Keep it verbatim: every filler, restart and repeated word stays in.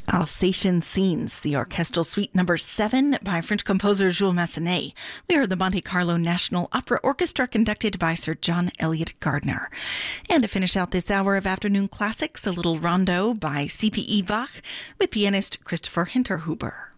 Alsatian Scenes, the orchestral suite number seven by French composer Jules Massenet. We heard the Monte Carlo National Opera Orchestra conducted by Sir John Eliot Gardiner. And to finish out this hour of afternoon classics, a little rondo by C P E Bach with pianist Christopher Hinterhuber.